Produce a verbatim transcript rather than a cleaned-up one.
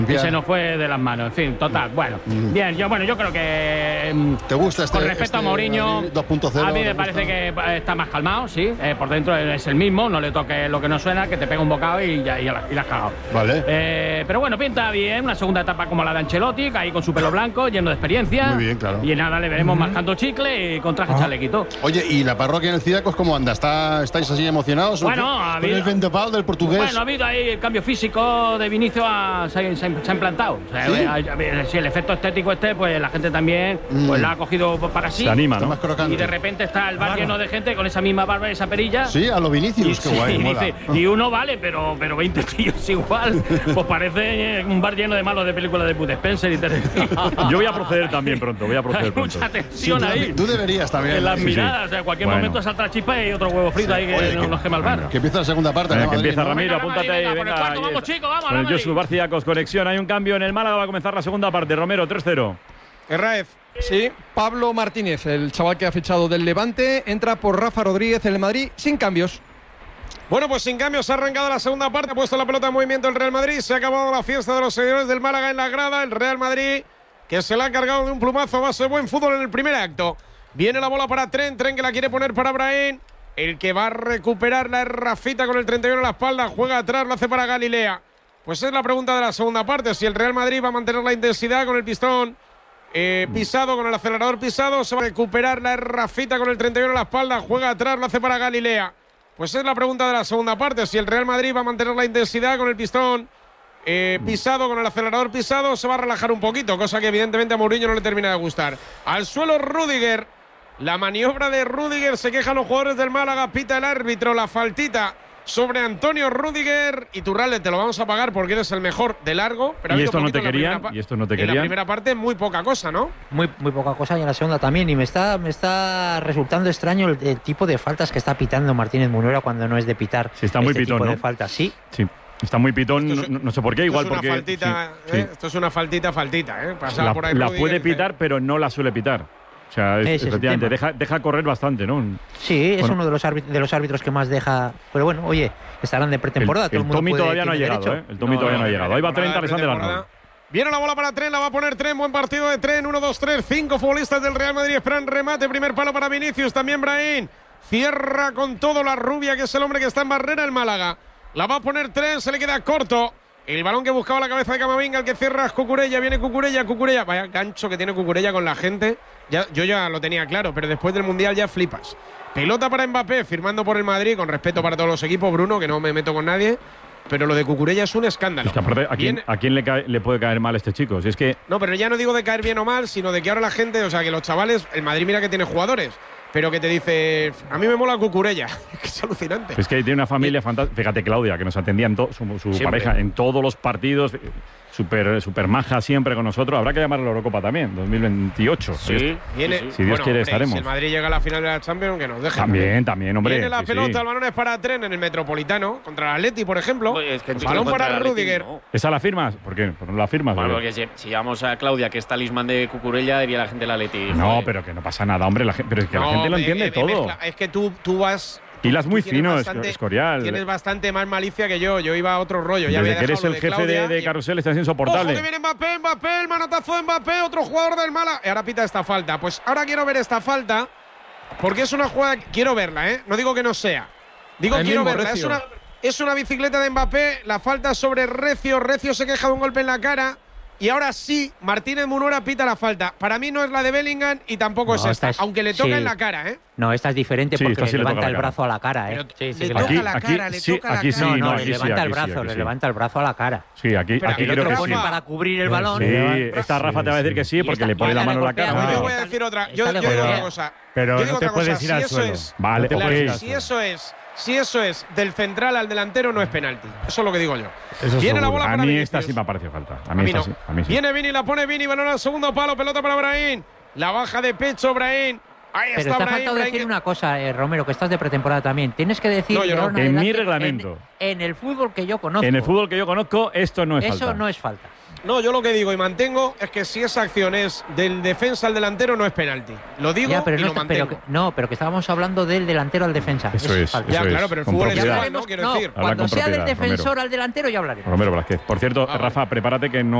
Y se nos fue de las manos, en fin, total. Bueno, mm. bien, yo bueno, yo creo que ¿te gusta este, con respecto este a Mourinho dos punto cero? A mí me parece que está más calmado, sí, eh, por dentro es el mismo, no le toques lo que no suena, que te pega un bocado y ya y la, y la has cagado. Vale. Eh, pero bueno, pinta bien, una segunda etapa como la de Ancelotti, ahí con su pelo blanco, lleno de experiencia. Muy bien, claro. Y nada, le veremos uh-huh. marcando chicle y con traje chalequito. Oye, ¿y la parroquia en el Cídacos cómo anda? ¿Está, ¿Estáis así emocionados? Bueno, ha habido, el vendaval del portugués. Bueno, ha habido ahí el cambio físico de Vinicius, a, se, se, se ha implantado. O sea, ¿sí? Si el efecto estético este, pues la gente también mm. pues la ha cogido para sí. Se anima, ¿no? Y de repente está el bar lleno de gente con esa misma barba y esa perilla. Sí, a los Vinicius, y, qué sí, guay. Y, dice, y uno vale, pero, pero veinte tíos igual. Pues parece un bar lleno de malos de películas de Bud Spencer y Yo voy a proceder también pronto, voy a proceder Hay pronto. mucha tensión sí, ahí. Tú deberías también. En las sí, miradas, sí. o sea, en cualquier bueno. momento salta la chispa y otro huevo frito sí. ahí que Oye, no, que nos quema el bar. Que empieza la segunda parte. Venga, ¿no? que empieza ¿no? Ramiro, venga, apúntate venga, ahí. venga, Venga, cuarto, vamos chicos, vamos. Con el Josu Barciacos, conexión. Hay un cambio en el Málaga, va a comenzar la segunda parte. Romero, tres cero. Herráez. Sí, Pablo Martínez, el chaval que ha fichado del Levante, entra por Rafa Rodríguez en el Madrid sin cambios. Bueno, pues sin cambios ha arrancado la segunda parte, ha puesto la pelota en movimiento el Real Madrid, se ha acabado la fiesta de los seguidores del Málaga en la grada, el Real Madrid que se la ha cargado de un plumazo a base de buen fútbol en el primer acto. Viene la bola para Tren, Tren que la quiere poner para Brahim, el que va a recuperar la Rafita con el treinta y uno en la espalda, juega atrás, lo hace para Galilea. Pues es la pregunta de la segunda parte, si el Real Madrid va a mantener la intensidad con el pistón Eh, pisado, con el acelerador pisado, se va a recuperar la Rafita con el treinta y uno en la espalda, juega atrás, lo hace para Galilea. Pues es la pregunta de la segunda parte, si el Real Madrid va a mantener la intensidad con el pistón eh, pisado, con el acelerador pisado, se va a relajar un poquito, cosa que evidentemente a Mourinho no le termina de gustar. Al suelo Rüdiger, la maniobra de Rüdiger, se quejan los jugadores del Málaga, pita el árbitro, la faltita sobre Antonio Rüdiger. Y Turralde, te lo vamos a pagar porque eres el mejor de largo. Pero y, esto no te querían, y esto no te en querían. En la primera parte muy poca cosa, ¿no? Muy, muy poca cosa y en la segunda también. Y me está, me está resultando extraño el, el tipo de faltas que está pitando Martínez Munuera cuando no es de pitar. Sí, está muy este pitón, tipo ¿no? de faltas, sí. Sí. Está muy pitón, es, no, no sé por qué, igual esto es porque. Una faltita, sí, ¿eh? sí. Esto es una faltita, faltita, ¿eh? Pasar la, por ahí la Rüdiger, puede dice, pitar, pero no la suele pitar. O sea, es, efectivamente, deja, deja correr bastante, ¿no? Sí, es bueno. uno de los, árbitros, de los árbitros que más deja. Pero bueno, oye, estarán de pretemporada. El, todo el, el mundo Tomi puede, todavía no ha llegado, derecho. ¿eh? El Tomi no, todavía no, no, ha llegado. Ahí va Tren, interesante la nueva. Viene la bola para Tren, la va a poner Tren, buen partido de Tren, uno, dos, tres, cinco futbolistas del Real Madrid esperan remate, primer palo para Vinicius, también Brahim, cierra con todo la rubia, que es el hombre que está en barrera, el Málaga. La va a poner Tren, se le queda corto. El balón que buscaba la cabeza de Camavinga, el que cierra es Cucurella, viene Cucurella, Cucurella. Vaya gancho que tiene Cucurella con la gente. Ya, yo ya lo tenía claro, pero después del Mundial ya flipas. Pelota para Mbappé, firmando por el Madrid, con respeto para todos los equipos, Bruno, que no me meto con nadie. Pero lo de Cucurella es un escándalo. Es que aparte, ¿a quién, ¿a quién le, cae, le puede caer mal este chico? Si es que… No, pero ya no digo de caer bien o mal, sino de que ahora la gente, o sea, que los chavales, el Madrid mira que tiene jugadores, pero que te dice, a mí me mola Cucurella. Es alucinante. Es que tiene una familia fantástica. Fíjate, Claudia, que nos atendía en to, su, su pareja en todos los partidos. Súper super maja siempre con nosotros. Habrá que llamar a la Eurocopa también, dos mil veintiocho. Sí, viene, si Dios bueno, quiere, hombre, estaremos. Si el Madrid llega a la final de la Champions, que nos deje. También, también, hombre. Viene la sí, pelota, sí. el balón es para Tren en el Metropolitano, contra el Atleti, por ejemplo. Pues es que balón para Rüdiger. No. ¿Esa la firmas? ¿Por qué? ¿Por no la firmas? Bueno, porque si, si vamos a Claudia, que es talismán de Cucurella, diría la gente del Atleti. No, joder. pero que no pasa nada, hombre. La gente, pero es que No, la gente lo eh, entiende eh, todo. mezcla. Es que tú, tú vas… Hilas muy tú tienes fino, bastante, Escorial. Tienes bastante más malicia que yo. Yo iba a otro rollo. Ya Desde había que eres el de jefe de, de Carrusel estás insoportable. Ojo que viene Mbappé, Mbappé, el manotazo de Mbappé, otro jugador del Málaga. Y ahora pita esta falta. Pues ahora quiero ver esta falta, porque es una jugada… Quiero verla, ¿eh? No digo que no sea. Digo El quiero mismo, verla. Es una, es una bicicleta de Mbappé, la falta sobre Recio. Recio se queja de un golpe en la cara. Y ahora sí, Martínez Munuera pita la falta. Para mí no es la de Bellingham y tampoco No, es esta, esta es- aunque le toca sí. en la cara, ¿eh? No, esta es diferente Sí, porque esta sí le le toca levanta la el cara. brazo a la cara, ¿eh? Pero Sí, sí, le que toca Aquí, la aquí, cara, le sí, toca la aquí sí, cara. no, no, no, le aquí sí, levanta el aquí sí, brazo, aquí le sí. levanta el brazo a la cara. Sí, aquí, Espera, aquí el creo otro que pone sí. para cubrir el balón. Sí, esta Rafa te va a decir que sí, Y porque esta- le pone la esta mano en la golpea, cara. Yo pero- voy a decir otra. Yo, Esta yo le digo golpea. una cosa. Pero yo digo no te otra puedes cosa. ir al si eso suelo. es, Vale, claro, ok. si eso es, si eso es del central al delantero, no es penalti. Eso es lo que digo yo. Eso Viene la seguro. bola A para mí Vinicius. esta sí me ha parecido falta. A A mí mí esta no. sí. A mí sí. Viene Vini, la pone Vini, balón al segundo palo, pelota para Brahim. La baja de pecho Brahim. Ahí Pero está te ha Brahim. faltado Brahim decir que- una cosa, eh, Romero, que estás de pretemporada también. Tienes que decir No, yo de no. ahora En mi adelante, reglamento. En, en el fútbol que yo conozco. En el fútbol que yo conozco, esto no es Eso falta. no es falta. No, yo lo que digo y mantengo es que si esa acción es del defensa al delantero, no es penalti. Lo digo ya, pero y no, lo está- mantengo. pero que- no, pero que estábamos hablando del delantero al defensa. Eso es, falta. Ya, eso claro, es, pero el con fútbol es propiedad. extremo, quiero No, decir. Habla cuando con sea del propiedad, defensor Romero. al delantero ya hablaremos. Romero Velázquez. Por cierto, Ah, Rafa, prepárate que no